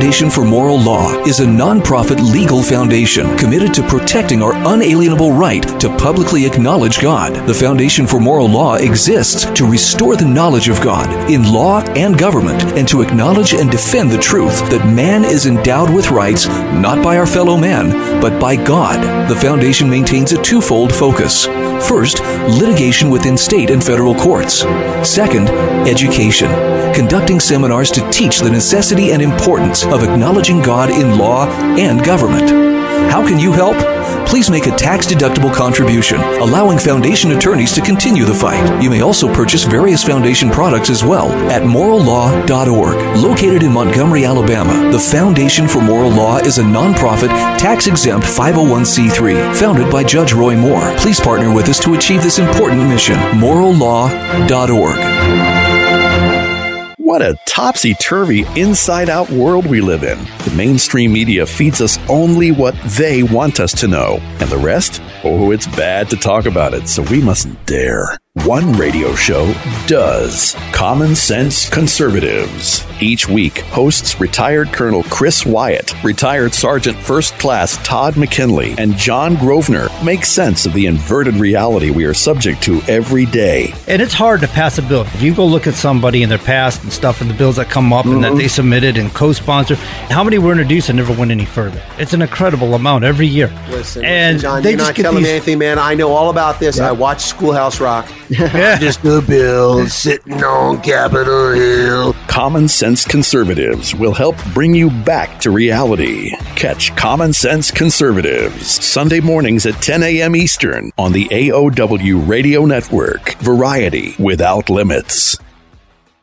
Foundation for Moral Law is a nonprofit legal foundation committed to protecting our unalienable right to publicly acknowledge God. The Foundation for Moral Law exists to restore the knowledge of God in law and government, and to acknowledge and defend the truth that man is endowed with rights not by our fellow man, but by God. The foundation maintains a twofold focus. First, litigation within state and federal courts. Second, education, conducting seminars to teach the necessity and importance of acknowledging God in law and government. How can you help? Please make a tax-deductible contribution, allowing foundation attorneys to continue the fight. You may also purchase various foundation products as well at morallaw.org. Located in Montgomery, Alabama, the Foundation for Moral Law is a nonprofit, tax-exempt 501c3 founded by Judge Roy Moore. Please partner with us to achieve this important mission. morallaw.org. What a topsy-turvy, inside-out world we live in. The mainstream media feeds us only what they want us to know. And the rest? Oh, it's bad to talk about it, so we mustn't dare. One radio show does. Common Sense Conservatives. Each week, hosts retired Colonel Chris Wyatt, retired Sergeant First Class Todd McKinley, and John Grosvenor make sense of the inverted reality we are subject to every day. And it's hard to pass a bill. If you go look at somebody in their past and stuff and the bills that come up and that they submitted and co-sponsored, how many were introduced and never went any further? It's an incredible amount every year. Listen, and John, they you're just not get telling these... me anything, man. I know all about this. Yeah. I watched Schoolhouse Rock. Yeah. Just the bill sitting on Capitol Hill. Common Sense Conservatives will help bring you back to reality. Catch Common Sense Conservatives Sunday mornings at 10 a.m. Eastern on the AOW Radio Network. Variety without limits.